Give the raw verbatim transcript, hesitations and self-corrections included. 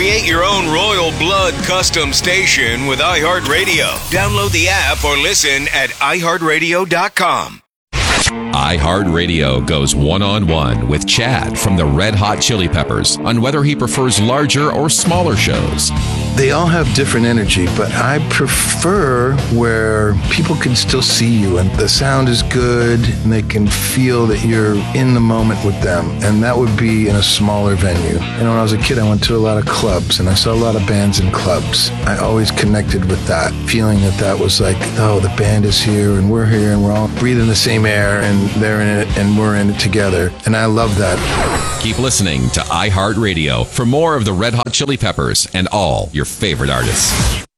Create your own Royal Blood custom station with iHeartRadio. Download the app or listen at i heart radio dot com. iHeartRadio goes one-on-one with Chad from the Red Hot Chili Peppers on whether he prefers larger or smaller shows. They all have different energy, but I prefer where people can still see you and the sound is good and they can feel that you're in the moment with them. And that would be in a smaller venue. You know, when I was a kid, I went to a lot of clubs and I saw a lot of bands in clubs. I always connected with that, feeling that that was like, oh, the band is here and we're here and we're all breathing the same air and they're in it and we're in it together. And I love that. Keep listening to iHeartRadio for more of the Red Hot Chili Peppers and all your favorite artists.